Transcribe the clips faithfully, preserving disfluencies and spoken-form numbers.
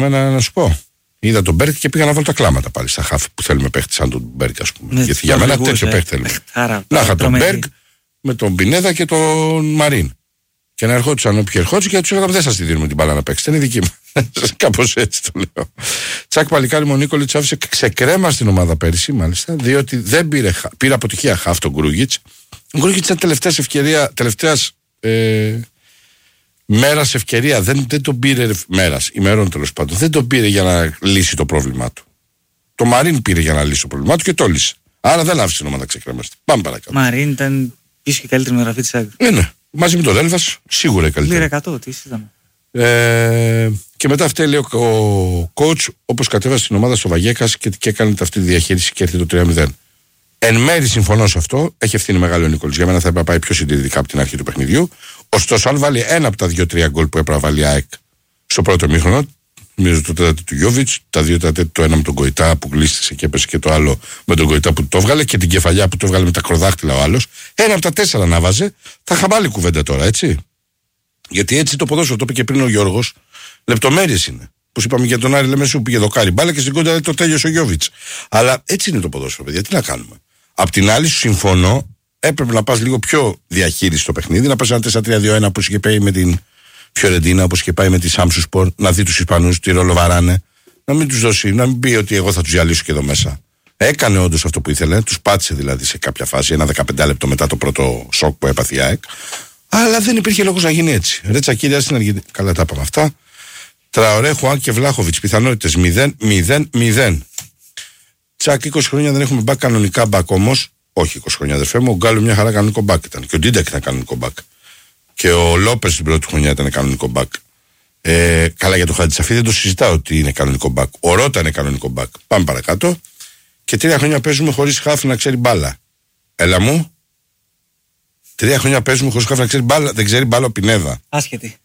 μένα να σου πω. Είδα τον Μπέρκ και πήγα να βάλω τα κλάματα πάλι στα χάφη που θέλουμε παίχτη σαν τον Μπέρκ, ας πούμε. Ναι, γιατί για μένα τέτοιο παίχτη θέλουμε. Να είχα τον Μπέρκ με τον Πινέδα και τον Μαρίν. Και να ερχόντουσαν όποιοι ερχόντουσαν και να του έλεγαμε: δεν σας τη δίνουμε την μπάλα να παίξετε. Είναι δική μου. Κάπως έτσι το λέω. Τσακ παλικάρι μου ο Νίκολιτς άφησε ξεκρέμα στην ομάδα πέρυσι, μάλιστα, διότι δεν πήρε, πήρε αποτυχία χαφ τον Γκρούγιτς. Ο Γκρούγιτς ήταν τελευταία ευκαιρία, τελευταίας ε, μέρας ευκαιρία. Δεν, δεν τον πήρε μέρας, ημερών τέλος πάντων. Δεν τον πήρε για να λύσει το πρόβλημά του. Το Μαρίν πήρε για να λύσει το πρόβλημά του και το λύσε. Άρα δεν άφησε την ομάδα ξεκρέμαστη. Πάμε παρακάτω. Μαρίν ήταν ίσως και καλύτερη μεταγραφή της ΑΕΚ. Ναι, ναι. Μαζί με τον Έλβας σίγουρα η καλύτερη. Λίρα εκατό, τι ήταν. Ε, και μετά αυτή λέει ο, ο coach, όπως κατέβασε την ομάδα στο Βαγέκας και, και έκανε αυτή τη διαχείριση και έρθει το τρία μηδέν. Εν μέρει συμφωνώ σε αυτό, έχει ευθύνη μεγάλη ο Νίκολης. Για μένα θα έπρεπε να πάει πιο συντηρητικά από την αρχή του παιχνιδιού. Ωστόσο, αν βάλει ένα από τα δύο-τρία γκολ που έπρεπε να βάλει η ΑΕΚ στο πρώτο μήχρονο, νομίζω το τέταρτο του Γιώβιτς, τα δύο τέταρτα, το ένα με τον Κοϊτά που γλίστησε και έπεσε και το άλλο με τον Κοϊτά που το έβγαλε και την κεφαλιά που το έβγαλε με τα κροδάχτυλα ο άλλος. Ένα από τα τέσσερα να βάζε, θα είχαμε άλλη κουβέντα τώρα, έτσι. Γιατί έτσι το ποδόσφαιρο, το είπε και πριν ο Γιώργος, λεπτομέρειες είναι. Που είπαμε για τον Άρη Λεμεσού, πήγε δοκάρι μπάλα και στην κόντρα το τέλειωσε ο Γιώβιτς. Αλλά έτσι είναι το ποδόσφαιρο, παιδιά, τι να κάνουμε. Απ' την άλλη, σου συμφωνώ, έπρεπε να πας λίγο πιο διαχείριση στο παιχνίδι, να πας ένα τέσσερα τρία δύο ένα που είχε πάει με την Φιωρεντίνα, όπως είχε πάει με τη Σάμσου Σπορ, να δει τους Ισπανούς, τι ρόλο βαράνε, να μην τους δώσει, να μην πει ότι εγώ θα τους διαλύσω και εδώ μέσα. Έκανε όντως αυτό που ήθελε, τους πάτησε δηλαδή σε κάποια φάση, ένα δεκαπέντε λεπτό μετά το πρώτο σοκ που έπαθε η ΑΕΚ. Αλλά δεν υπήρχε λόγος να γίνει έτσι. Ρέτσα κύρια στην Αργεντινή. Καλά τα είπαμε αυτά. Τραωρέ, Χουάν και Βλάχοβιτς. Πιθανότητες μηδέν μηδέν μηδέν. Τσακ, είκοσι χρόνια δεν έχουμε μπακ κανονικά μπακ όμως. Όχι είκοσι χρόνια αδερφέ μου. Ο Γκάλου μια χαρά κανονικό μπακ ήταν. Και ο Ντίντεκ ήταν κανονικό μπακ. Και ο Λόπες την πρώτη χρονιά ήταν κανονικό μπακ. Ε, καλά για το Χατζησαφή δεν το συζητάω ότι είναι κανονικό μπακ. Ο Ρώτα είναι κανονικό μπακ. Πάμε παρακάτω. Και τρία χρόνια παίζουμε χωρίς χάφ να ξέρει μπάλα. Έλα μου. Τρία χρόνια παίζουμε χωρίς χάφ να ξέρει μπάλα. Δεν ξέρει μπάλα ο Πινέδα. Άσχετη.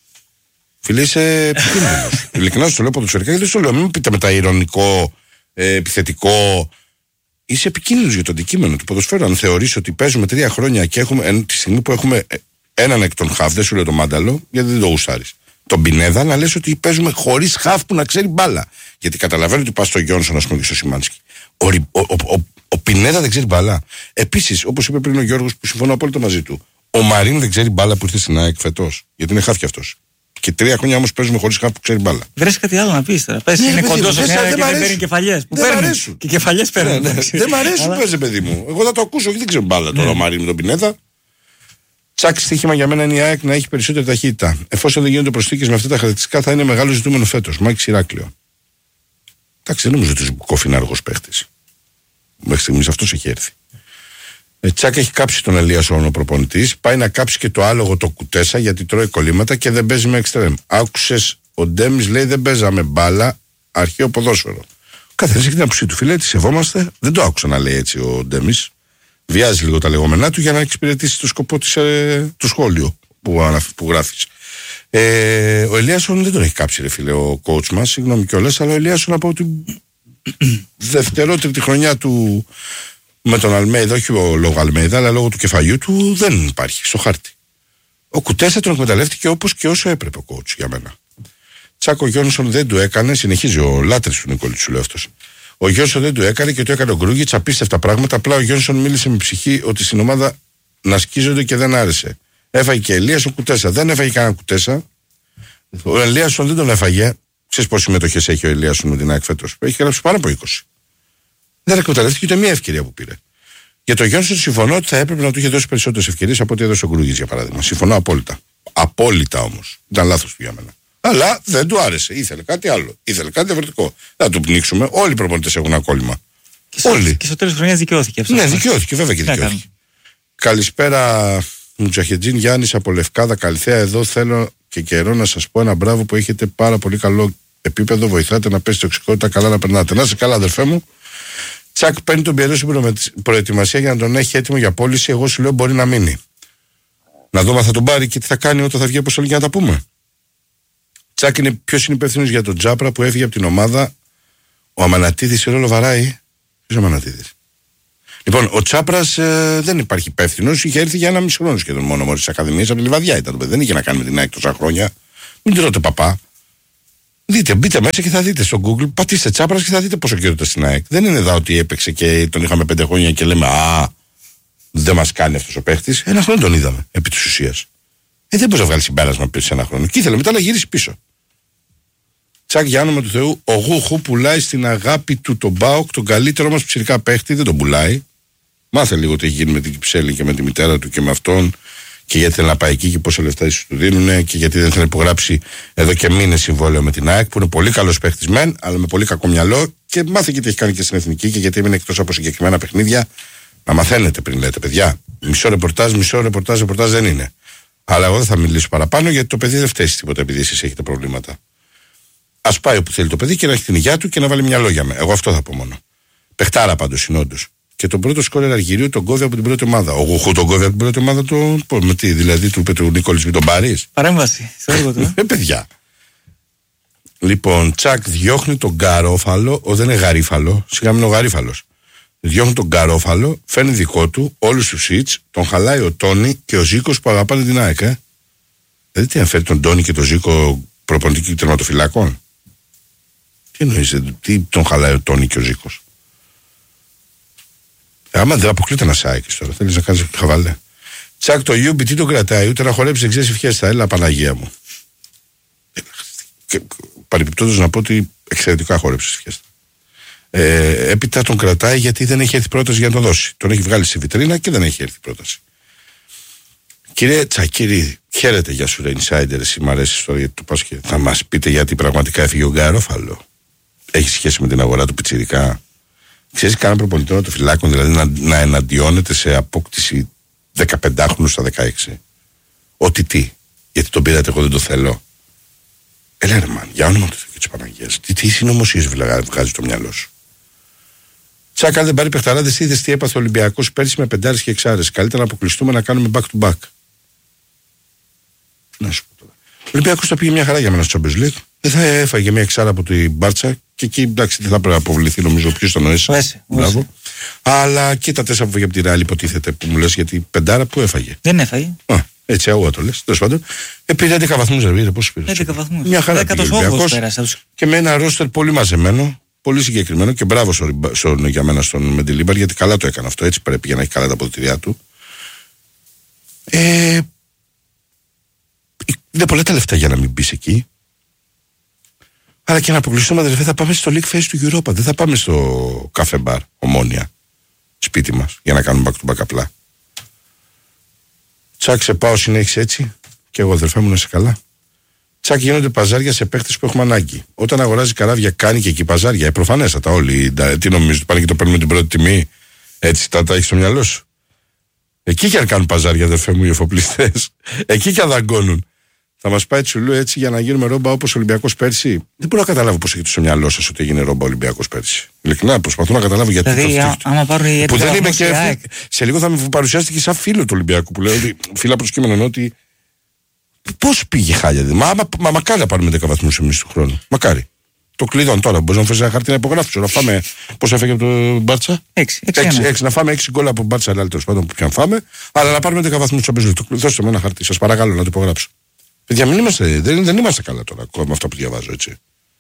Φίλε, είσαι επικίνδυνος. Ειλικρινά σου το λέω ποδοσφαιρικά γιατί σου λέω. Μην μου πείτε μετά ηρωνικό, ε, επιθετικό. Είσαι επικίνδυνος για το αντικείμενο του ποδοσφαίρου. Αν θεωρείς ότι παίζουμε τρία χρόνια και έχουμε, εν, τη στιγμή που έχουμε έναν εκ των χαφ, δεν σου λέω το Μάνταλο, γιατί δεν το γουστάρεις. Τον Πινέδα να λες ότι παίζουμε χωρίς χαφ που να ξέρει μπάλα. Γιατί καταλαβαίνω ότι πας στο Γιόνσον, ας πούμε, και στο Σιμάνσκι. Ο, ο, ο, ο, ο Πινέδα δεν ξέρει μπάλα. Επίσης, όπως είπε πριν ο Γιώργος, που συμφωνώ απόλυτα μαζί του, ο Μαρίν δεν ξέρει μπάλα που ήρθε στην ΑΕΚ φετός. Γιατί είναι χαφ κι αυτός. Και τρία χρόνια όμως παίζουμε χωρίς χαφ που ξέρει μπάλα. Βρες κάτι άλλο να πεις τώρα. Πες, ναι, είναι κοντός ο Νέα και δεν παίρνει κεφαλιές. Που παίρνει. Και κεφαλιές παίρνει. Ναι, ναι. Δεν μ' αρέσουν, αλλά... παίζει παιδί μου. Εγώ θα το ακούσω και δεν ξέρω μπάλα τώρα ο Μαρίν με τον Πινέδα. Τσακ, στοίχημα για μένα είναι η ΑΕΚ να έχει περισσότερη ταχύτητα. Εφόσον δεν γίνονται προσθήκες με αυτά τα χαρακτηριστικά, θα είναι μεγάλο ζητούμενο φέτος. Μάκη Ηράκλειο. Εντάξει, δεν νομίζω ότι ο Ζουμπουκόφ είναι αργός παίχτης. Μέχρι στιγμής αυτός έχει έρθει. Ε, Τσακ έχει κάψει τον Ελίασον ο προπονητής. Πάει να κάψει και το άλογο το Κουτέσα γιατί τρώει κολλήματα και δεν παίζει με εξτρέμ. Άκουσες, ο Ντέμις λέει δεν παίζαμε μπάλα, αρχαίο ποδόσφαιρο. Καθένας έχει την άποψή του. Φίλε, τη σεβόμαστε. Δεν το άκουσα να λέει έτσι ο Ντέμις. Βιάζει λίγο τα λεγόμενά του για να εξυπηρετήσει το σκοπό της, ε, του σχόλιο που, που γράφεις. Ε, ο Ελίασον δεν τον έχει κάψει, ρε φίλε, ο coach μας, συγγνώμη κιόλας, αλλά ο Ελίασον από την δευτερότερη χρονιά του με τον Αλμέιδα, όχι λόγω Αλμέιδα, αλλά λόγω του κεφαλιού του, δεν υπάρχει στο χάρτη. Ο Κουτέσα τον εκμεταλλεύτηκε όπως και όσο έπρεπε ο coach για μένα. Τσάκο Γιόνσον δεν του έκανε, συνεχίζει ο λάτρης του Νικόλη, σου λέω αυτός. Ο Γιόνσον δεν του έκανε και το έκανε ο Γκρούγιτς, απίστευτα πράγματα. Απλά ο Γιόνσον μίλησε με ψυχή ότι στην ομάδα να σκίζονται και δεν άρεσε. Έφαγε και Ελίας ο Κουτέσα. Δεν έφαγε κανένα Κουτέσα. Ο Ελίασον δεν τον έφαγε. Ξέρεις πόσες συμμετοχές έχει ο Ελίασον με την ΑΕΚ φέτος? Έχει γράψει πάνω από είκοσι. Δεν εκμεταλλεύτηκε ούτε μία ευκαιρία που πήρε. Για τον Γιόνσον συμφωνώ ότι θα έπρεπε να του είχε δώσει περισσότερες ευκαιρίες από ό,τι έδωσε ο Γκρούγιτς για παράδειγμα. Συμφωνώ απόλυτα. Απόλυτα όμως. Ήταν λάθος του για μένα. Αλλά δεν του άρεσε. Ήθελε κάτι άλλο. Ήθελε κάτι διαφορετικό. Δεν θα του πνίξουμε. Όλοι οι προπονητές έχουν ένα κόλλημα. Και Όλοι. Στο, και στο τέλος της χρονιάς δικαιώθηκε αυτό. Ναι, δικαιώθηκε, βέβαια και δικαιώθηκε. Καλησπέρα, Μουτζαχετζίν Γιάννης από Λευκάδα, Καλυθέα. Εδώ θέλω και καιρό να σας πω ένα μπράβο που έχετε πάρα πολύ καλό επίπεδο. Βοηθάτε να πέσει τοξικότητα, καλά να περνάτε. Να είσαι καλά, αδερφέ μου. Τσακ παίρνει τον Πιερό στην προετοιμασία για να τον έχει έτοιμο για πώληση. Εγώ σου λέω μπορεί να μείνει. Να δούμε αν θα τον πάρει και τι θα κάνει όταν θα βγει από για να τα πούμε. Τσάκ, είναι ποιος είναι υπεύθυνος για τον Τζάπρα που έφυγε από την ομάδα? Ο Αμανατίδης σε ρόλο βαράει. Ποιος ο Αμανατίδης? Λοιπόν, ο Τσάπρας ε, δεν υπάρχει υπεύθυνος. Είχε έρθει για ένα μισό χρόνο σχεδόν μόνο μόλις της Ακαδημίας. Από τη Λιβαδιά ήταν το παιδί. Δεν είχε να κάνει με την ΑΕΚ τόσα χρόνια. Μην τρώτε παπά. Δείτε, μπείτε μέσα και θα δείτε στο Google, πατήστε Τσάπρας και θα δείτε πόσο καιρό ήταν στην ΑΕΚ. Δεν είναι εδώ ότι έπαιξε και τον είχαμε πέντε χρόνια και λέμε α, δεν μας κάνει αυτός ο παίχτης. Ένα χρόνο τον είδαμε, επί της ουσίας. Ε, δεν μπορεί να βγάλει συμπέρασμα πριν σε ένα χρόνο. Και ήθελε μετά να γυρίσει πίσω. Τσακ, για όνομα του Θεού, ο Γούχου πουλάει στην αγάπη του τον Μπάουκ, τον καλύτερο μας ψηλικά παίχτη, δεν τον πουλάει. Μάθε λίγο τι έχει γίνει με την Κυψέλη και με τη μητέρα του και με αυτόν. Και γιατί θέλει να πάει εκεί και πόσα λεφτά ίσως του δίνουν και γιατί δεν θέλει να υπογράψει εδώ και μήνες συμβόλαιο με την ΑΕΚ που είναι πολύ καλός παίχτης μεν, αλλά με πολύ κακό μυαλό και μάθε και τι έχει κάνει και στην εθνική και γιατί έμεινε εκτός από συγκεκριμένα παιχνίδια. Να μαθαίνετε πριν λέτε, παιδιά. Μισό ρεπορτάζ, μισό ρεπορτάζ, ρεπορτάζ δεν είναι. Αλλά εγώ δεν θα μιλήσω παραπάνω γιατί το παιδί δεν φταίει τίποτα επειδή εσείς έχετε προβλήματα. Ας πάει όπου θέλει το παιδί και να έχει την υγεία του και να βάλει μυαλό για μένα. Εγώ αυτό θα πω μόνο. Παιχτάρα πάντως είναι όντως. Και τον πρώτο σκόρερ Αργυρίου τον κόβει από την πρώτη ομάδα. Ο Γουχού τον κόβει από την πρώτη ομάδα. Το, πω, με τι, δηλαδή του είπε του Νίκολης, μην τον πάρεις. Παρέμβαση. Στο έργο του. Ε, παιδιά. Λοιπόν, Τσακ διώχνει τον Γκαρόφαλο. Ο, δεν είναι γαρίφαλο. Σιγά μην είναι ο γαρίφαλος. Διώχνει τον Γκαρόφαλο, φέρνει δικό του, όλους τους σιτς, τον χαλάει ο Τόνι και ο Ζήκος που αγαπάνε την ΑΕΚ. Ε. Δηλαδή τι αν φέρει τον Τόνι και τον Ζήκο προπονητική τερματοφυλάκων. Τι εννοείς, τι τον χαλάει ο Τόνι και ο Ζήκος. Άμα δεν αποκλείται να σάικεις τώρα, θέλεις να κάνεις χαβαλέ. Τσακ το Ιούμπι τι τον κρατάει, ούτε να χορέψει εξές ευχές θα έλα Παναγία μου. Παρεπιπτόντως να πω ότι εξαιρετικά χορέψει ευχές. Ε, έπειτα τον κρατάει γιατί δεν έχει έρθει πρόταση για να τον δώσει. Τον έχει βγάλει στη βιτρίνα και δεν έχει έρθει πρόταση. Κύριε Τσακίρη, χαίρετε για σου ρε insider, εσύ μ' αρέσει τώρα γιατί το πας και θα μας πείτε γιατί πραγματικά έφυγε ο Γκαρόφαλο. Έχει σχέση με την αγορά του πιτσιρικά. Ξέρεις κανένα προπονητή των φυλάκων δηλαδή να, να εναντιώνεται σε απόκτηση δεκαπεντάχρονου στα δεκαέξι. Ότι τι, γιατί τον πήρατε εγώ δεν το θέλω. Ελένε μαν, για όνομα του Θεού και της Παναγίας. Τι, τι συνωμοσίες βγάζει το μυαλό σου. Τσακ, αν δεν πάρει παιχταράδες, είδες τι έπαθε ο Ολυμπιακός πέρσι με πεντάρες και εξάρες. Καλύτερα να αποκλειστούμε να κάνουμε back to back. Να σου πω τώρα. Ο Ολυμπιακός θα πήγε μια χαρά για μένα στο Champions League. Δεν θα έφαγε μια εξάρα από την Μπάρτσα και εκεί εντάξει δεν θα πρέπει να αποβληθεί νομίζω ποιος το νοήσει. Μπράβο. Αλλά και τα τέσσερα που έφαγε από τη Ρεάλ υποτίθεται που μου λες γιατί πεντάρα που έφαγε. Δεν έφαγε. Α, έτσι αγώ το λες. Τέλος πάντων. Ε, πήρε έντεκα βαθμούς ρε, πόσους πήρε. έντεκα βαθμούς. Μια χαρά πήγε ο Ολυμπιακός. Και με ένα ρόστερ πολύ μαζεμένο. Πολύ συγκεκριμένο και μπράβο στον, στον, για μένα στον Μεντιλίμπαρ γιατί καλά το έκανε αυτό. Έτσι πρέπει για να έχει καλά τα αποδυτηριά του. Ε, είναι πολλά τα λεφτά για να μην μπει εκεί. Αλλά και να αποκλειστούμε αδερφέ θα πάμε στο League Face του Europa. Δεν θα πάμε στο Cafe Bar Ομόνια σπίτι μας για να κάνουμε back to back απλά. Τσακ σε πάω συνέχισε έτσι και εγώ αδερφέ μου να είσαι καλά. Τσακ γίνονται παζάρια σε παίχτες που έχουμε ανάγκη. Όταν αγοράζει καράβια, κάνει και εκεί παζάρια. Ε, προφανέστατα όλοι. Τι νομίζεις, πάνε και το παίρνουν με την πρώτη τιμή. Έτσι τα, τα έχει στο μυαλό σου. Εκεί και αν κάνουν παζάρια, αδερφέ μου, οι εφοπλιστές. Εκεί και αν δαγκώνουν. Θα μας πάει τσουλού έτσι για να γίνουμε ρόμπα όπως ο Ολυμπιακός πέρσι. Δεν μπορώ να καταλάβω πώς έχετε στο μυαλό σας ότι έγινε ρόμπα ο Ολυμπιακός πέρσι. Ειλικρινά προσπαθώ να καταλάβω γιατί. Δηλαδή, α, άμα πάρουν οι που δεν είμαι και. Σε λίγο θα με παρουσιάσετε και σαν φίλο του Ολυμπιακού που λέω ότι φίλα προσκύμενο εννοώ ότι. Πώς πήγε χάλια, δηλαδή. Μα, μα, μα μακάρι να πάρουμε δέκα βαθμούς εμείς του χρόνου. Μακάρι. Το κλειδόν τώρα. Μπορεί να φέρει ένα χαρτί να υπογράψει. Να φάμε. Πώς έφεγε από το Μπάρτσα. έξι. Να φάμε έξι γκολ από Μπάρτσα, αλλά τέλος πάντων που πιαν φάμε. Αλλά να πάρουμε δέκα βαθμούς του Champions League. Δώστε μου ένα χαρτί, σας παρακαλώ να το υπογράψω. Παιδιά, μην είμαστε, δεν, δεν είμαστε καλά τώρα με αυτά που διαβάζω έτσι.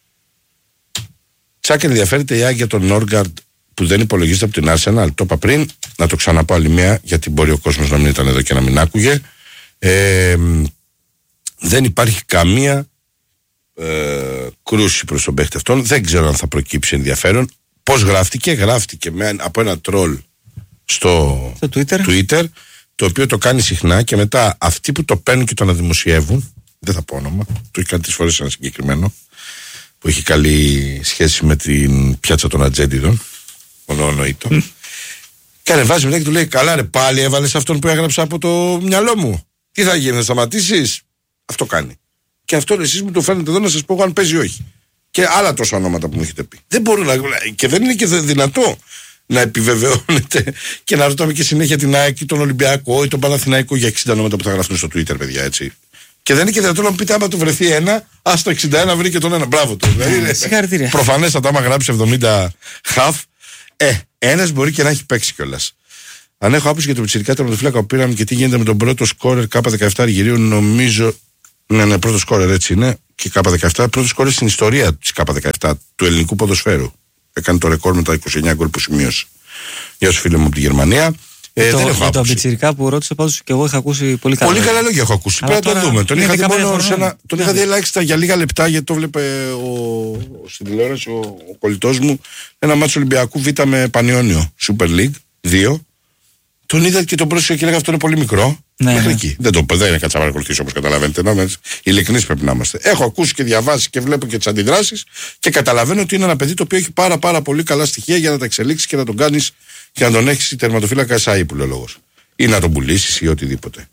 Τσάκ, ενδιαφέρεται η Άγια για τον Νόργκαρντ που δεν υπολογίζεται από την Arsenal. Το είπα πριν, να το ξαναπώ άλλη μία, γιατί μπορεί ο κόσμος να μην ήταν εδώ και να μην άκουγε. Ε, δεν υπάρχει καμία ε, κρούση προς τον παίχτη αυτόν. Δεν ξέρω αν θα προκύψει ενδιαφέρον. Πώς γράφτηκε, γράφτηκε με, από ένα τρόλ στο, στο Twitter. Twitter, το οποίο το κάνει συχνά και μετά αυτοί που το παίρνουν και το αναδημοσιεύουν, δεν θα πω όνομα, το έχει κάνει τρεις φορές ένα συγκεκριμένο, που έχει καλή σχέση με την πιάτσα των ατζέντιδων, ονονοήτο. Mm. Και ανεβάζει μετά και του λέει: καλά, ρε, πάλι έβαλες αυτόν που έγραψα από το μυαλό μου. Τι θα γίνει, να σταματήσεις? Αυτό κάνει. Και αυτό εσείς μου το φαίνετε εδώ να σας πω αν παίζει ή όχι. Και άλλα τόσα ονόματα που μου έχετε πει. Δεν μπορούν να. Και δεν είναι και δυνατό να επιβεβαιώνεται και να ρωτάμε και συνέχεια την ΑΕΚ ή τον Ολυμπιακό ή τον Παναθηναϊκό για εξήντα ονόματα που θα γραφτούν στο Twitter, παιδιά, έτσι. Και δεν είναι και δυνατό να μου πείτε άμα του βρεθεί ένα, α το εξήντα ένα βρει και τον ένα. Μπράβο του. Συγχαρητήρια. Προφανέστατα, άμα γράψει εβδομήντα χαφ, ε, ένας μπορεί και να έχει παίξει κιόλας. Αν έχω άποψη για το πιτσιρικά τερματοφύλακα που πήραμε και τι γίνεται με τον πρώτο σκόρερ Κάπα δεκαεπτά Αργυρίου, νομίζω. Ναι, ναι, πρώτο σκόρερ έτσι είναι. και Κάπα δεκαεπτά, πρώτο σκόρερ στην ιστορία τη Κάπα δεκαεπτά του ελληνικού ποδοσφαίρου. Έκανε το ρεκόρ με τα είκοσι εννιά γκολ που σημείωσε. Γεια σου, φίλε μου από τη Γερμανία. Ε, το, δεν έχω για το αμπιτσιρικά που ρώτησε πάντως και εγώ είχα ακούσει πολύ καλά. Πολύ καλά λόγια έχω ακούσει. Πρέπει να το δούμε. Τον είχα δει μόνο σε ένα. Τον είχα δει ελάχιστα για λίγα λεπτά γιατί το βλέπε ο, στην τηλεόραση ο, ο κολλητός μου. Ένα μάτσο Ολυμπιακού Β με Πανιόνιο Super League δύο. Τον είδα και τον πρόσεχε και έλεγα αυτό είναι πολύ μικρό. Ναι, μέχρι ναι. εκεί. Δεν το δεν είναι κάτι να παρακολουθήσω όπως καταλαβαίνετε. Ειλικρινείς πρέπει να είμαστε. Έχω ακούσει και διαβάσει και βλέπω και τις αντιδράσεις και καταλαβαίνω ότι είναι ένα παιδί το οποίο έχει πάρα, πάρα πολύ καλά στοιχεία για να τα εξελίξει και να τον κάνει και να τον έχει τερματοφύλακα εσάι που λέει ο λόγος. Ή να τον πουλήσει ή οτιδήποτε.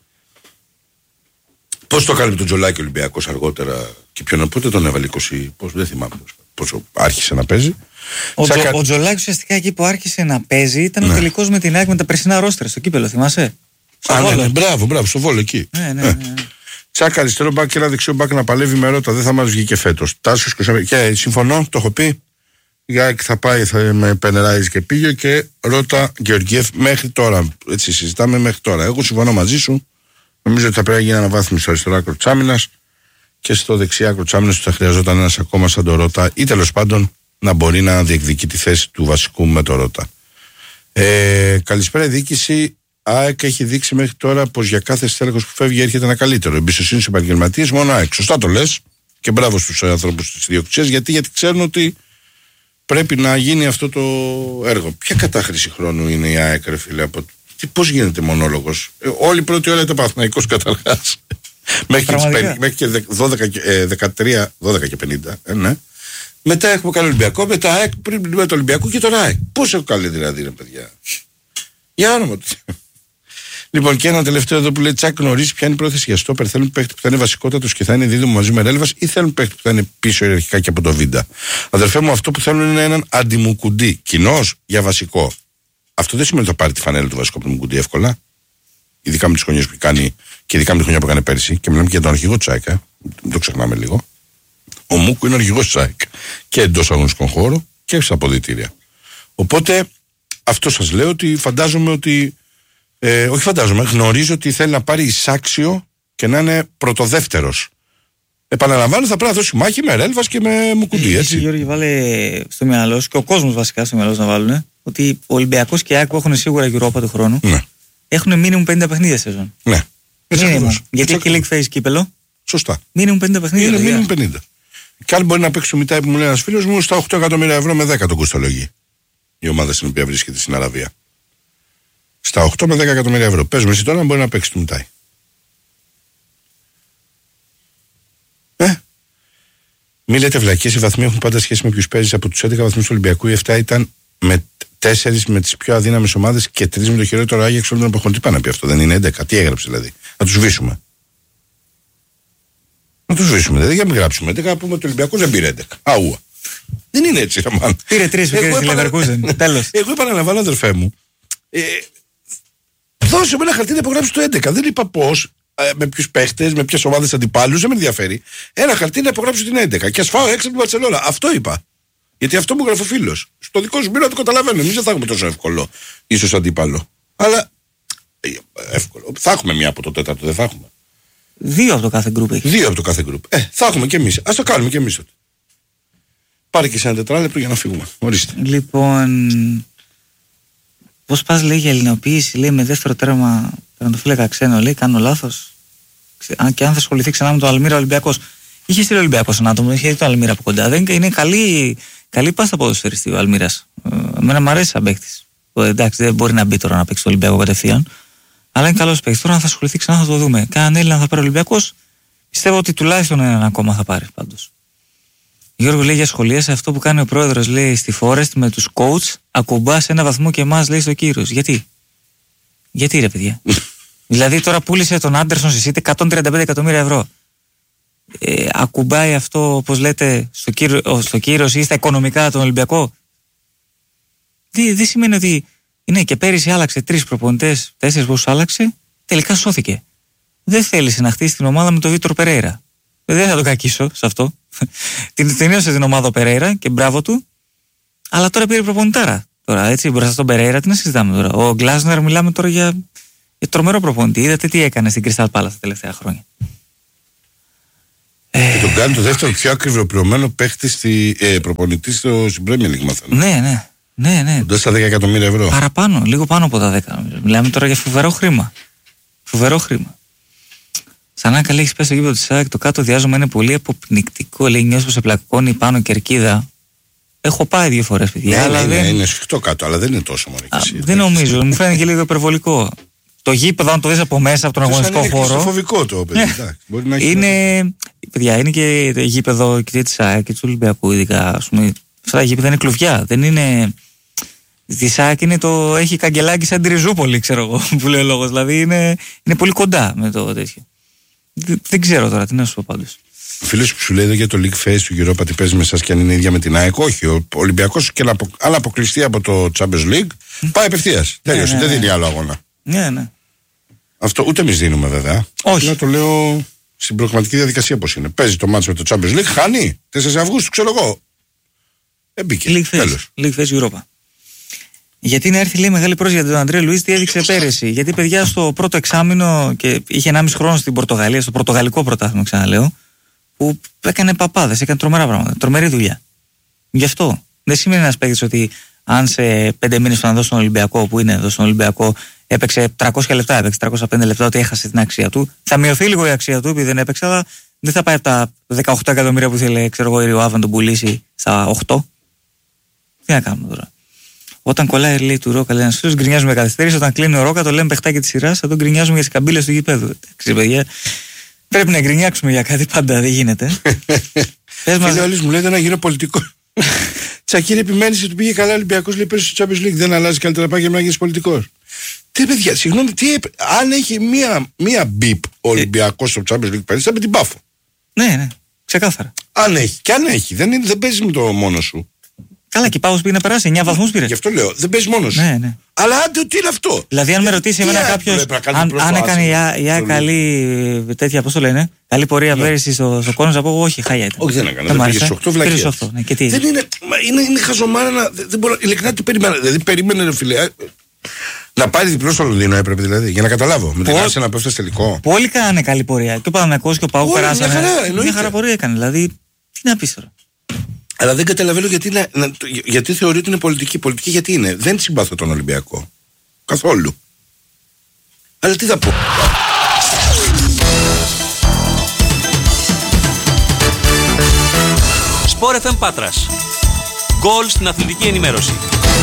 Πώς το κάνει με τον Τζολάκη ο Ολυμπιακός αργότερα και ποιον πότε τον έβαλε είκοσι, πώς, δεν θυμάμαι πόσο άρχισε να παίζει. Ο, Σακα... Τζο, ο Τζολάκης ουσιαστικά εκεί που άρχισε να παίζει ήταν ναι. ο τελικός με την ΑΕΚ με τα περσινά ρόστρα στο κύπελο, θυμάσαι. Α, ναι, ναι, μπράβο, μπράβο, στο Βόλο εκεί. Ναι, ναι, ναι. ναι. Τσάκα αριστερό μπακ και ένα δεξιό μπακ να παλεύει με Ρώτα, δεν θα μας βγει και φέτος. Τάσος και, και συμφωνώ, το έχω πει. Για θα πάει θα, με Πενεράιζ και Πίγιο και Ρώτα Γεωργιέφ μέχρι τώρα. Έτσι συζητάμε μέχρι τώρα. Εγώ συμφωνώ μαζί σου. Νομίζω ότι θα πρέπει να γίνει αναβάθμιση στο αριστερό άκρο της άμυνας και στο δεξιά άκρο της άμυνας θα χρειαζόταν ένας ακόμα σαν το Ρώτα ή τέλος πάντων να μπορεί να διεκδικεί τη θέση του βασικού με το Ρώτα. Ε, καλησπέρα, η διοίκηση ΑΕΚ έχει δείξει μέχρι τώρα πως για κάθε στέλεχος που φεύγει έρχεται ένα καλύτερο. Εμπιστοσύνη στους επαγγελματίες μόνο ΑΕΚ. Σωστά το λες και μπράβο στους ανθρώπους της ιδιοκτησίας γιατί, γιατί ξέρουν ότι πρέπει να γίνει αυτό το έργο. Ποια κατάχρηση χρόνου είναι η ΑΕΚ, ρε φίλε, από... πώς γίνεται μονόλογος. Ε, όλη η πρώτη ώρα ήταν Παναθηναϊκός καταρχάς. μέχρι, μέχρι και δώδεκα, ε, δεκατρία, δώδεκα και πενήντα. Ε, ναι. Μετά έχουμε κάνει Ολυμπιακό, μετά ΑΕΚ, πριν με το Ολυμπιακό και τώρα ΑΕΚ. Πώς έχω καλή δηλαδή, ρε παιδιά. Για όνομα του. Λοιπόν, και ένα τελευταίο εδώ που λέει Τσάκ, γνωρίζει ποια είναι η πρόθεση για στόπερ. Θέλουν παίχτη που θα είναι βασικότατος και θα είναι δίδυμο μαζί με Ρέλβας ή θέλουν παίχτη που θα είναι πίσω ιεραρχικά και από το Βίντα. Αδερφέ μου, αυτό που θέλουν είναι έναν αντιμουκουντή. Κοινός για βασικό. Αυτό δεν σημαίνει ότι θα πάρει τη φανέλα του βασικού από τον Μουκουντή εύκολα. Ειδικά με τις χρονιές που κάνει και ειδικά με τη χρονιά που έκανε πέρσι. Και μιλάμε και για τον αρχηγό Τσάκ. Ε. Δεν το ξεχνάμε λίγο. Ο Μούκου είναι ο αρχηγός Τσάκ. Και εντός αγωνιστικών χώρων και στα αποδυτήρια. Οπότε αυτό σας λέω ότι φαντάζομαι ότι. Ε, όχι φαντάζομαι, γνωρίζω ότι θέλει να πάρει εισάξιο και να είναι πρωτοδεύτερος. Επαναλαμβάνω, θα πρέπει να δώσει μάχη με Ρέλβας και με Μουκουντή. Έτσι, Γιώργη, βάλε στο μυαλό σου και ο κόσμος βασικά στο μυαλό σου να βάλουν ότι ο Ολυμπιακός και η ΑΕΚ που έχουν σίγουρα Europa του χρόνου ναι. έχουν μίνιμουμ πενήντα παιχνίδια σεζόν. Ναι. Μίνιμουμ. Γιατί έχει league phase κύπελο. Σωστά. Μίνιμουμ πενήντα παιχνίδια. Είναι μίνιμουμ πενήντα. Και αν μπορεί να παίξει το Μιτάι που μου λέει ένας φίλος μου στα οκτώ εκατομμύρια ευρώ με δέκα τον κοστολογεί. Η ομάδα στην οποία βρίσκεται στην Αραβία. Στα οκτώ με δέκα εκατομμύρια ευρώ. Πες με εσύ τώρα να μπορεί να παίξει το Μιτάι. Ε. Μη λέτε βλακίες, οι βαθμοί έχουν πάντα σχέση με ποιους παίζεις. Από τους έντεκα βαθμούς του Ολυμπιακού, οι επτά ήταν με τέσσερις με τις πιο αδύναμες ομάδες και τρεις με το χειρότερο Άγιαξ όλων των εποχών. Τι πάνε να πει αυτό, δεν είναι έντεκα. Τι έγραψε δηλαδή. Να τους σβήσουμε. Να τους σβήσουμε. Δηλαδή για να μην γράψουμε έντεκα, να πούμε ότι ο Ολυμπιακός δεν πήρε έντεκα. Αούα. Δεν είναι έτσι, Ραμάν. Πήρε τρεις που πήρε στη Λεβερκούζεν. Τέλος. Εγώ επαναλαμβάνω, αδερφέ μου. Ε, δώσε με ένα χαρτί να υπογράψει το έντεκα. Δεν είπα πώς, ε, με ποιους παίχτες, με ποιες ομάδες αντιπάλους, δεν με ενδιαφέρει. Ένα χαρτί να υπογράψει την έντεκα. Και ας φάω έξω από την Μπαρσελόνα. Αυτό είπα. Γιατί αυτό μου γράφει ο φίλος. Στο δικό σου μήνα το καταλαβαίνω. Εμείς δεν θα έχουμε τόσο εύκολο, ίσως αντίπαλο. Αλλά ε, εύκολο. Θα έχουμε μία από το τέταρτο, δεν θα έχουμε. Δύο από το κάθε γκρουπ έχει. Δύο από το κάθε γκρουπ. Ε, θα έχουμε κι εμείς. Ας το κάνουμε κι εμείς τότε. Πάρε και σε ένα τετράλεπτο για να φύγουμε. Ορίστε. Λοιπόν. Πώς πας, λέει, για ελληνοποίηση, λέει, με δεύτερο τέρμα τερματοφύλακα ξένο, λέει, κάνω λάθος. Αν και αν θα ασχοληθεί ξανά με τον Αλμύρα Ολυμπιακός. Είχε στείλει ο Ολυμπιακός ένα άτομο, είχε δει τον Αλμύρα από κοντά. Δεν, είναι καλή, καλή πάστα ποδοσφαιριστή ο Αλμύρας. Εμένα μου αρέσει σαν παίκτης. Εντάξει, δεν μπορεί να μπει τώρα να παίξει το Ολυμπιακό κατευθείαν. Αλλά είναι καλός παίκτης. Τώρα αν θα ασχοληθεί ξανά θα το δούμε. Κάναν Έλληνα θα πάρει ο Ολυμπιακός. Πιστεύω ότι τουλάχιστον έναν ακόμα θα πάρει πάντως. Γιώργο, λέει, για σχολεία σε αυτό που κάνει ο πρόεδρος, λέει, στη Forest με τους coach, ακουμπά σε ένα βαθμό και εμάς, λέει, στο Κύρος. Γιατί? Γιατί, ρε παιδιά? Δηλαδή τώρα πούλησε τον Άντερσον στη City εκατόν τριάντα πέντε εκατομμύρια ευρώ. Ε, ακουμπάει αυτό, όπως λέτε, στο, κύρο, στο Κύρος ή στα οικονομικά τον Ολυμπιακό. Δεν δε σημαίνει ότι. Ναι, και πέρυσι άλλαξε τρεις προπονητές, τέσσερις πόσους άλλαξε, τελικά σώθηκε. Δεν θέλησε να χτίσει την ομάδα με τον Βίτορ Περέιρα. Δεν θα το κακίσω σε αυτό. Την τελείωσε την ομάδα ο Περέιρα και μπράβο του. Αλλά τώρα πήρε προπονητάρα. Τώρα έτσι μπροστά στον Περέιρα τι να συζητάμε τώρα. Ο Γκλάσνερ μιλάμε τώρα για, για τρομερό προπονητή. Είδατε τι έκανε στην Crystal Palace τα τελευταία χρόνια. Ε... Και τον κάνει το δεύτερο πιο ακριβοπληρωμένο παίχτη στη, ε, προπονητή στο, στην Premier League, μαθαίνω. Ναι, ναι. Ναι, ναι. Κοντά στα δέκα εκατομμύρια ευρώ. Παραπάνω, λίγο πάνω από τα δέκα. Μιλάμε τώρα για φοβερό χρήμα. Φοβερό χρήμα. Σαν να καλή έχει πέσει στο γήπεδο τη ΑΕΚ, το κάτω διάζωμα είναι πολύ αποπνικτικό. Λέει, νιώσω σε πλακώνει πάνω κερκίδα. Έχω πάει δύο φορές, παιδιά. Ναι, αλλά ναι, δεν... είναι σφιχτό κάτω, αλλά δεν είναι τόσο μωρική. Δεν νομίζω, μου φαίνεται και λίγο υπερβολικό. Το γήπεδο, αν το δεις από μέσα, από τον αγωνιστικό χώρο. Είναι φοβικό το παιδί. Μπορεί να έχει είναι, παιδιά, είναι και γήπεδο και τη ΑΕΚ και του Ολυμπιακού, ειδικά. Ας πούμε, αυτά τα γήπεδα είναι κλουβιά. Δεν είναι. Τη ΣΑΚ είναι το. Έχει καγκελάκι σαν Τριζούπολη, ξέρω εγώ, που λέει ο λόγος. Δηλαδή είναι, είναι πολύ κοντά με το τέτοιο. Δεν, δεν ξέρω τώρα τι να σου πω πάντως. Ο φίλος που σου λέει εδώ για το League Face του Europa τι παίζει με εσάς και αν είναι ίδια με την ΑΕΚ. Όχι. Ο Ολυμπιακός και αν αποκλειστεί από το Champions League πάει απευθείας. Τέλειωσε. Ναι, ναι, δεν ναι. δίνει άλλο αγώνα. Ναι, ναι. Αυτό ούτε εμείς δίνουμε βέβαια. Όχι. Να το λέω στην προγραμματική διαδικασία πώς είναι. Παίζει το μάτσο με το Champions League, χάνει. τέσσερις Αυγούστου, ξέρω εγώ. Έμπηκε. League Face Europa. Γιατί να έρθει, λέει, μεγάλη πρόσφυγη για τον Αντρέα Λουίς, τι έδειξε πέρυσι. Γιατί, παιδιά, στο πρώτο εξάμηνο και είχε ενάμιση χρόνο στην Πορτογαλία, στο πορτογαλικό πρωτάθλημα, ξαναλέω, που έκανε παπάδες, έκανε τρομερά πράγματα. Τρομερή δουλειά. Γι' αυτό. Δεν σημαίνει ένα παίκτη ότι αν σε πέντε μήνες που να δώσει στον Ολυμπιακό, που είναι εδώ στον Ολυμπιακό, έπαιξε τριακόσια λεπτά, έπαιξε τριακόσια πέντε λεπτά, ότι έχασε την αξία του. Θα μειωθεί λίγο η αξία του επειδή δεν έπαιξε, αλλά δεν θα πάει από τα δεκαοκτώ εκατομμύρια που ήθελε, ξέρω εγώ, η Ριοάβα να τον πουλήσει στα οκτώ. Τι να κάνουμε τώρα. Όταν κολλάει, λέει, του Ρόκα, λέει ένα φίλο, γκρινιάζουμε για καθυστέρηση. Όταν κλείνει ο Ρόκα, το λέμε παιχτάκι τη σειρά, θα τον γκρινιάζουμε για τι καμπύλες του γηπέδου. Εντάξει, παιδιά. Πρέπει να γκρινιάξουμε για κάτι πάντα, δεν γίνεται. Πες μας. Φίλε, όλοι μου λέτε να γίνω πολιτικό. Τσακίρη, επιμένει ότι πήγε καλά ο Ολυμπιακός, λέει πέρυσι στο Champions League. Δεν αλλάζει καλύτερα πάει και να γίνει πολιτικό. Τι παιδιά, συγγνώμη, τι έπαι... αν έχει μία, μία μπιπ ο Ολυμπιακός στο Champions League πέρυσι, θα με την Πάφο. Ναι, ναι, ξεκάθαρα. Αν έχει, και αν έχει, δεν, είναι, δεν παίζει με το μόνο σου. Καλά, και πάω πήγε να περάσει, εννιά βαθμούς πήρε. Γι' αυτό λέω, δεν παίζει μόνος. Ναι, ναι. Αλλά άντε, τι είναι αυτό. Δηλαδή, αν με ρωτήσει εμένα κάποιος, αν, αν έκανε η ΑΕΚ καλή τέτοια, πώς το λένε, καλή πορεία ναι. πέρυσι στο, στο Κόνος, θα πω όχι, χάλια ήταν. Όχι, δεν έκανε. Δεν πήγε στους οκτώ βλακίες. Ναι, και τι δεν είναι, είναι, είναι χαζομάρα να. Δεν μπορώ, ειλικρινά τι περίμενα. Δηλαδή, περίμενε, ρε φίλε. Να πάρει διπλό στο Λονδίνο έπρεπε δηλαδή, για να καταλάβω. Με την Άρση να πέφτει τελικό. Όλοι κάνανε καλή πορεία. Και ο Παναθηναϊκός και ο ΠΑΟΚ περάσανε. Μια χαρά πορεία έκανε. Δηλαδή, τι να πει τώρα. Αλλά δεν καταλαβαίνω γιατί, να, να, γιατί θεωρεί ότι είναι πολιτική. Πολιτική γιατί είναι. Δεν συμπάθω τον Ολυμπιακό. Καθόλου. Αλλά τι θα πω. Sport εφ εμ Πάτρας. Γκολ στην αθλητική ενημέρωση.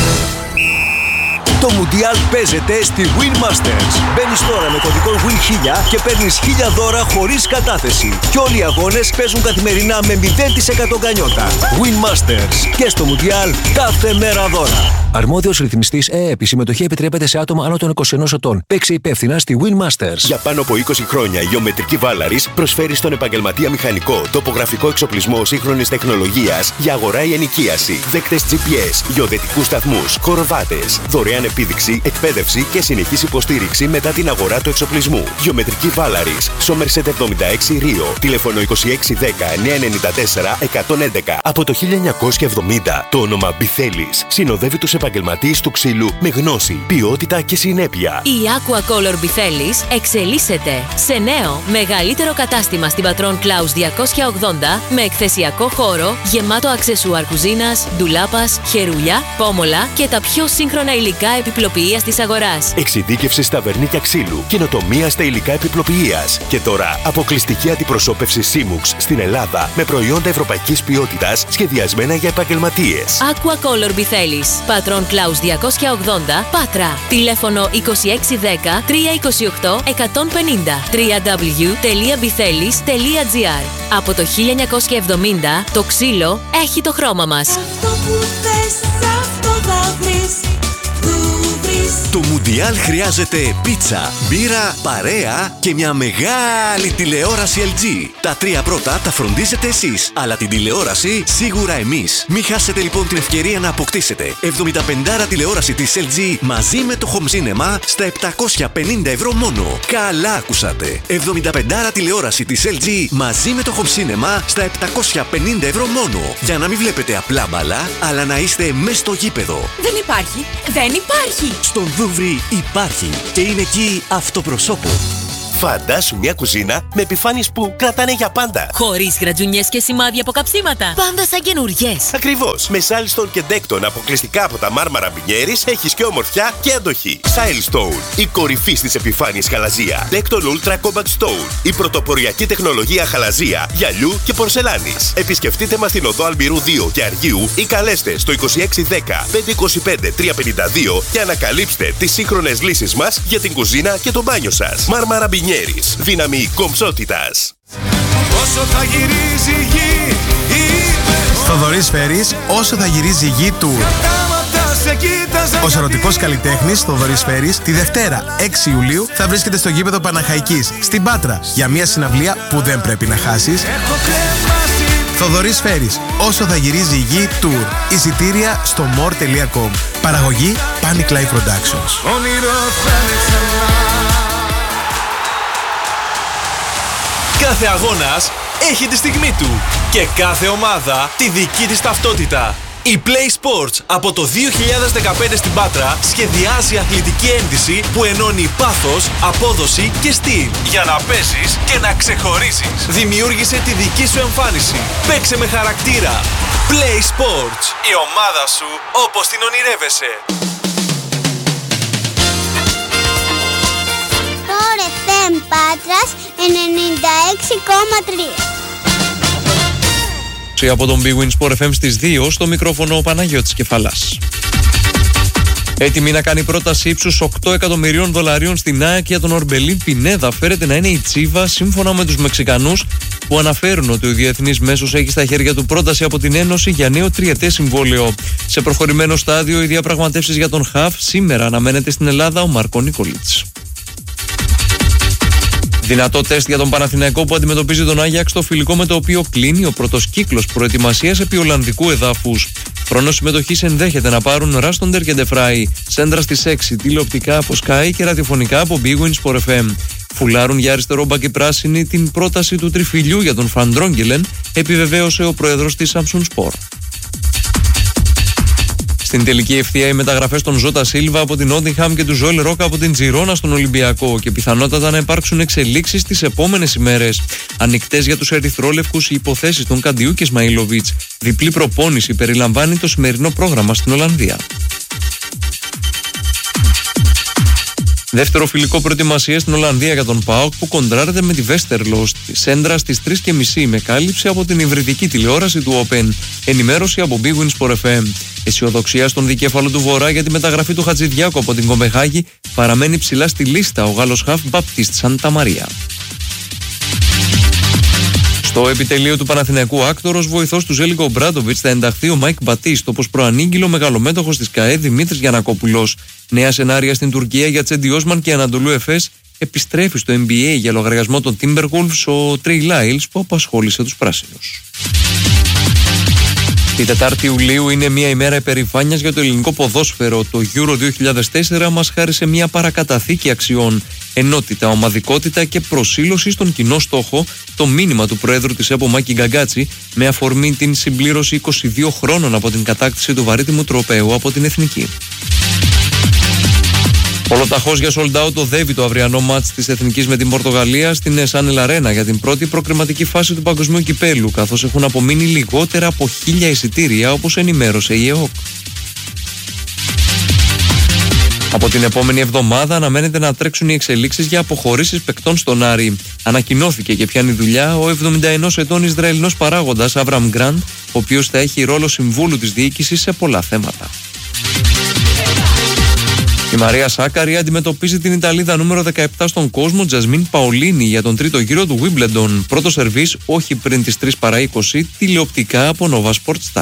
Το Μουντιάλ παίζεται στη Win Masters. Μπαίνεις τώρα με κωδικό Win χίλια και παίρνεις χίλια δώρα χωρίς κατάθεση. Και όλοι οι αγώνες παίζουν καθημερινά με μηδέν τοις εκατό γκανιότα. Win Masters. Και στο Μουντιάλ κάθε μέρα δώρα. Αρμόδιος ρυθμιστής ΕΕΠ. Η συμμετοχή επιτρέπεται σε άτομα άνω των είκοσι ενός ετών. Παίξε υπεύθυνα στη Win Masters. Για πάνω από είκοσι χρόνια η Γεωμετρική Valaris προσφέρει στον επαγγελματία μηχανικό τοπογραφικό εξοπλισμό σύγχρονης τεχνολογίας για αγορά ή ενοικίαση. Δέκτες τζι πι ες, γεωδετικούς σταθμούς, κοροβάτες. Δωρεάν επίδειξη, εκπαίδευση και συνεχής υποστήριξη μετά την αγορά του εξοπλισμού. Γεωμετρική Valaris, Σόμερσετ εβδομήντα έξι Ρίο, τηλέφωνο είκοσι έξι δέκα εννιακόσια ενενήντα τέσσερα εκατόν έντεκα. Από το χίλια εννιακόσια εβδομήντα το όνομα Μπιθέλης συνοδεύει τους επαγγελματίες του ξύλου με γνώση, ποιότητα και συνέπεια. Η Aquacolor Μπιθέλης εξελίσσεται σε νέο, μεγαλύτερο κατάστημα στην Πατρών Κλάους διακόσια ογδόντα με εκθεσιακό χώρο γεμάτο αξεσουάρ κουζίνας, ντουλάπας, χερούλια, πόμολα και τα πιο σύγχρονα υλικά επιπλοποιείας της αγοράς. Εξειδίκευση στα βερνίκια ξύλου, καινοτομία στα υλικά επιπλοποιείας. Και τώρα αποκλειστική αντιπροσώπευση Σίμουξ στην Ελλάδα με προϊόντα ευρωπαϊκής ποιότητας σχεδιασμένα για επαγγελματίες. Aquacolor Μπιθέλης, Πατρών Κλάους διακόσια ογδόντα, Πάτρα. Τηλέφωνο είκοσι έξι δέκα τριακόσια είκοσι οκτώ εκατόν πενήντα. double-u double-u double-u τελεία μπιθέλης τελεία τζι άρ. Από το χίλια εννιακόσια εβδομήντα το ξύλο έχει το χρώμα μας. Αυτό που θες, αυτό θα βρεις. Το Μουντιάλ χρειάζεται πίτσα, μπύρα, παρέα και μια μεγάλη τηλεόραση ελ τζι. Τα τρία πρώτα τα φροντίζετε εσείς, αλλά την τηλεόραση σίγουρα εμείς. Μην χάσετε λοιπόν την ευκαιρία να αποκτήσετε εβδομήντα πέντε άρα τηλεόραση της ελ τζι μαζί με το Home Cinema στα επτακόσια πενήντα ευρώ μόνο. Καλά ακούσατε! εβδομήντα πέντε άρα τηλεόραση της ελ τζι μαζί με το Home Cinema στα επτακόσια πενήντα ευρώ μόνο. Για να μην βλέπετε απλά μπαλά, αλλά να είστε μες στο γήπεδο. Δεν υπάρχει! Δεν υπάρχει! Στον Δούβρι υπάρχει και είναι εκεί αυτοπροσώπου. Φαντάσου μια κουζίνα με επιφάνειες που κρατάνε για πάντα. Χωρίς γρατζουνιές και σημάδια από καψίματα. Πάντα σαν καινούριες. Ακριβώς. Με Silestone και Decton αποκλειστικά από τα μάρμαρα Μπινιέρης έχεις και ομορφιά και αντοχή. Silestone, η κορυφή στις επιφάνειες χαλαζία. Decton Ultra Combat Stone, η πρωτοποριακή τεχνολογία χαλαζία, γυαλιού και πορσελάνης. Επισκεφτείτε μας στην οδό Αλμπυρού δύο και Αργίου ή καλέστε στο είκοσι έξι δέκα πεντακόσια είκοσι πέντε τριακόσια πενήντα δύο και ανακαλύψτε τις σύγχρονες λύσεις μας για την κουζίνα και το μπάνιο σας. Μάρμαρα Μπινιέρης, δύναμη κομψότητας. Όσο θα γυρίζει η γη, Θοδωρής Φέρης, όσο θα γυρίζει η γη του. Ο σαρωτικός καλλιτέχνης Θοδωρής Φέρης τη Δευτέρα έξι Ιουλίου θα βρίσκεται στο γήπεδο Παναχαϊκής στην Πάτρα για μια συναυλία που δεν πρέπει να χάσεις. Θοδωρής Φέρης, όσο θα γυρίζει η γη tour. Εισιτήρια στο more τελεία com. Παραγωγή Panic Live Productions. Κάθε αγώνας έχει τη στιγμή του και κάθε ομάδα τη δική της ταυτότητα. Η Play Sports από το δύο χιλιάδες δεκαπέντε στην Πάτρα σχεδιάζει αθλητική ένδυση που ενώνει πάθος, απόδοση και στυλ για να παίζεις και να ξεχωρίζεις. Δημιούργησε τη δική σου εμφάνιση. Παίξε με χαρακτήρα. Play Sports. Η ομάδα σου όπως την ονειρεύεσαι. Τώρα εφ εμ Πάτρας ενενήντα έξι κόμμα τρία. Από τον Big Win Sport εφ εμ στις δύο, στο μικρόφωνο ο Παναγιώτης Κεφαλάς. Έτοιμη να κάνει πρόταση ύψους οκτώ εκατομμυρίων δολαρίων στην ΑΕΚ για τον Ορμπελίν Πινέδα φέρεται να είναι η Τσίβα, σύμφωνα με τους Μεξικανούς, που αναφέρουν ότι ο διεθνής μέσος έχει στα χέρια του πρόταση από την Ένωση για νέο τριετές συμβόλαιο. Σε προχωρημένο στάδιο, οι διαπραγματεύσεις για τον Χαφ. Σήμερα αναμένεται στην Ελλάδα ο Μάρκο Νικολίτς. Δυνατό τεστ για τον Παναθηναϊκό που αντιμετωπίζει τον Άγιαξ στο φιλικό με το οποίο κλείνει ο πρώτος κύκλος προετοιμασίας επί Ολλανδικού εδάφους. Χρόνο συμμετοχής ενδέχεται να πάρουν Ράστοντερ και Ντεφράι. Σέντρα στις έξι, τηλεοπτικά από Sky και ραδιοφωνικά από Big Win Sport εφ εμ. Φουλάρουν για αριστερό μπακ οι πράσινοι την πρόταση του τριφυλιού για τον Φαντρόγγελεν, επιβεβαίωσε ο πρόεδρος της Samsung Sport. Στην τελική ευθεία οι μεταγραφές των Ζώτα Σίλβα από την Νότιγχαμ και του Ζωέλ Ρόκα από την Τζιρόνα στον Ολυμπιακό και πιθανότατα να υπάρξουν εξελίξεις τις επόμενες ημέρες. Ανοιχτές για τους ερυθρόλευκους οι υποθέσεις των Καντιού και Σμαΐλοβιτς. Διπλή προπόνηση περιλαμβάνει το σημερινό πρόγραμμα στην Ολλανδία. Δεύτερο φιλικό προετοιμασία στην Ολλανδία για τον ΠΑΟΚ που κοντράρεται με τη Βέστερλο στη Σέντρα στις τρεις και μισή με κάλυψη από την υβριδική τηλεόραση του Open. Ενημέρωση από Big Win Sport εφ εμ. Αισιοδοξία στον δικέφαλο του Βορρά για τη μεταγραφή του Χατζηδιάκου από την Κοπενχάγη παραμένει ψηλά στη λίστα ο Γάλλος χαφ Μπαπτίστ Σαντα Μαρία. Στο επιτελείο του Παναθηναϊκού άκτορος, βοηθός του Ζέλικο Μπράντοβιτς θα ενταχθεί ο Μάικ Μπατίστ, όπως προανήγγειλε ο μεγαλομέτωχος της ΚΑΕ Δημήτρης Γιαννακόπουλος. Νέα σενάρια στην Τουρκία για Τσέντι Όσμαν και Ανατολού Εφές. Επιστρέφει στο N B A για λογαριασμό των Timberwolves ο Τρέι Λάιλς που απασχόλησε τους πράσινους. Η Τετάρτη Ιουλίου είναι μια ημέρα υπερηφάνειας για το ελληνικό ποδόσφαιρο. Το Euro δύο χιλιάδες τέσσερα μας χάρισε μια παρακαταθήκη αξιών. Ενότητα, ομαδικότητα και προσήλωση στον κοινό στόχο, το μήνυμα του Προέδρου της ΕΠΟ Μάκη Γκαγκάτση, με αφορμή την συμπλήρωση είκοσι δύο χρόνων από την κατάκτηση του βαρύτιμου τροπαίου από την Εθνική. Ολοταχώς για sold out το δεύει το αυριανό μάτς της Εθνικής με την Πορτογαλία στην Σάνελ Αρένα για την πρώτη προκριματική φάση του Παγκοσμίου Κυπέλλου, καθώς έχουν απομείνει λιγότερα από χίλια εισιτήρια, όπως ενημέρωσε η ΕΟΚ. Από την επόμενη εβδομάδα αναμένεται να τρέξουν οι εξελίξεις για αποχωρήσεις παικτών στον Άρη. Ανακοινώθηκε και πιάνει δουλειά ο εβδομήντα ενός ετών Ισραηλινός παράγοντας Αβραμ Γκραντ, ο οποίος θα έχει ρόλο συμβούλου της διοίκησης σε πολλά θέματα. Η Μαρία Σάκαρη αντιμετωπίζει την Ιταλίδα νούμερο δεκαεπτά στον κόσμο Τζασμίν Παολίνη για τον τρίτο γύρο του Wimbledon. Πρώτο σερβίς όχι πριν τις τρεις παρά είκοσι, τηλεοπτικά από Nova Sport Star.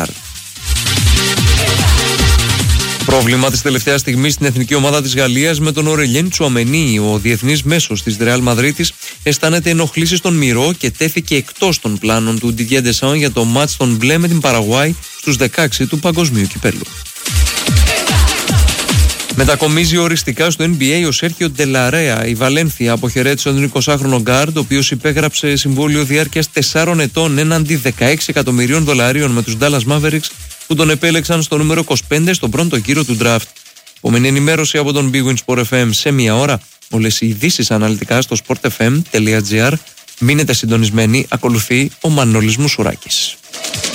Πρόβλημα της τελευταίας στιγμής στην εθνική ομάδα της Γαλλίας με τον Ορελιέν Τσουαμενί. Ο διεθνής μέσος της Ρεάλ Μαδρίτης αισθάνεται ενοχλήσεις στον Μυρό και τέθηκε εκτός των πλάνων του Didier Deschamps για το μάτς των μπλε με την Παραγουάη στους δεκαέξι του Παγκοσμίου Κυπέλλου. Μετακομίζει οριστικά στο N B A ο Σέρχιο Ντελαρέα. Η Βαλένθια αποχαιρέτησε τον εικοσάχρονο γκάρντ, ο οποίος υπέγραψε συμβόλαιο διάρκειας τεσσάρων ετών έναντι δεκαέξι εκατομμυρίων δολαρίων με τους Dallas Mavericks, που τον επέλεξαν στο νούμερο είκοσι πέντε στον πρώτο γύρο του draft. Επόμενη ενημέρωση από τον Big Win Sport εφ εμ σε μία ώρα Όλες οι ειδήσεις αναλυτικά στο sportfm.gr. Μείνετε συντονισμένοι, ακολουθεί ο Μανώλης Μουσουράκης.